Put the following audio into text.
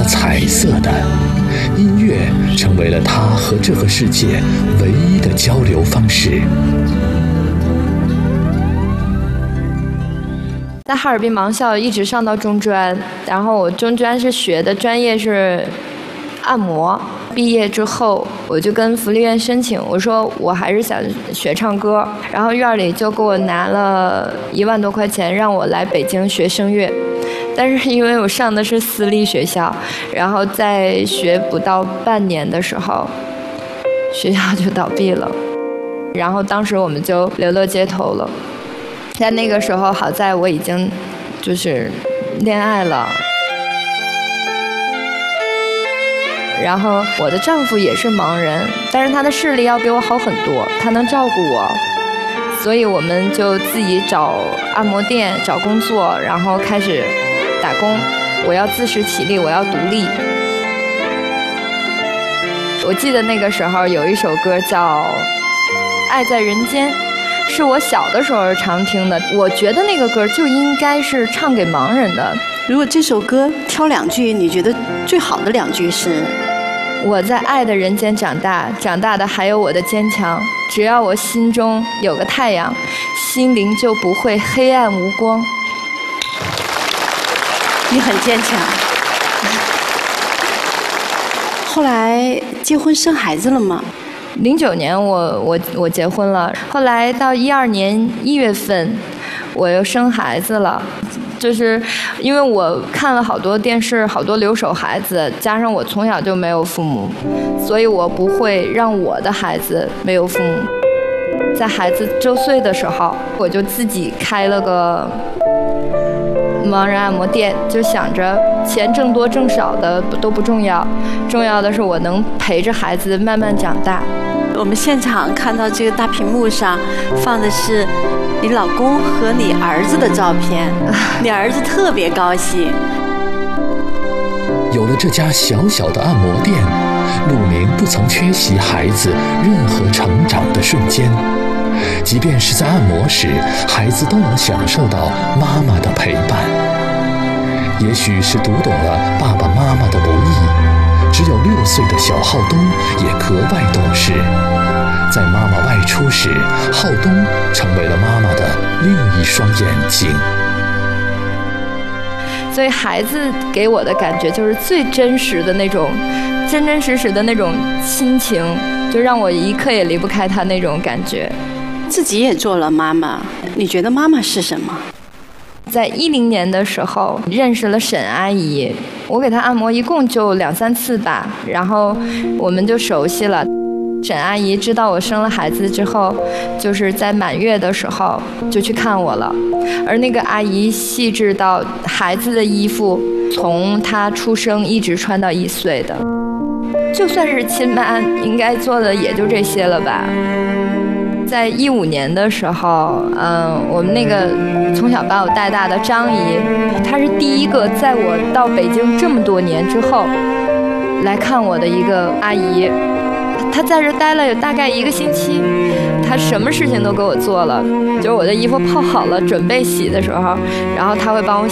了彩色的，音乐成为了他和这个世界唯一的交流方式。 在哈尔滨盲校一直上到中专，然后我中专是学的专业是按摩。毕业之后，我就跟福利院申请，我说我还是想学唱歌，然后院里就给我拿了1万多块钱，让我来北京学声乐。但是因为我上的是私立学校，然后在学不到半年的时候，学校就倒闭了，然后当时我们就流落街头了。在那个时候，好在我已经就是恋爱了，然后我的丈夫也是盲人，但是他的视力要比我好很多，他能照顾我，所以我们就自己找按摩店找工作，然后开始打工。我要自食其力，我要独立。我记得那个时候有一首歌叫《爱在人间》，是我小的时候常听的。我觉得那个歌就应该是唱给盲人的。 如果这首歌挑2句，你觉得最好的2句是？ 我在爱的人间长大，长大的还有我的坚强。只要我心中有个太阳，心灵就不会黑暗无光。 你很坚强。后来结婚生孩子了吗 ？09年我结婚了，后来到12年1月份，我又生孩子了。就是因为我看了好多电视，好多留守孩子，加上我从小就没有父母，所以我不会让我的孩子没有父母。在孩子周岁的时候，我就自己开了个盲人按摩店，就想着钱挣多挣少的都不重要，重要的是我能陪着孩子慢慢长大。 我们现场看到这个大屏幕上放的是你老公和你儿子的照片，你儿子特别高兴。 有了这家小小的按摩店，陆明不曾缺席孩子任何成长的瞬间，即便是在按摩时，孩子都能享受到妈妈的陪伴。也许是读懂了爸爸妈妈的不易，只有6岁的小浩东也格外懂事。在妈妈外出时，浩东成为了妈妈的另一双眼睛。 所以孩子给我的感觉就是最真实的那种，真真实实的那种亲情，就让我一刻也离不开他那种感觉。 自己也做了妈妈，你觉得妈妈是什么？ 在10年的时候认识了沈阿姨，我给她按摩一共就2、3次吧，然后我们就熟悉了。沈阿姨知道我生了孩子之后，就是在满月的时候就去看我了，而那个阿姨细致到孩子的衣服从她出生一直穿到1岁的，就算是亲妈应该做的也就这些了吧。在15年的时候，我们那个从小把我带大的张姨，她是第一个在我到北京这么多年之后来看我的一个阿姨。她在这待了有大概1个星期，她什么事情都给我做了，就是我的衣服泡好了准备洗的时候，然后她会帮我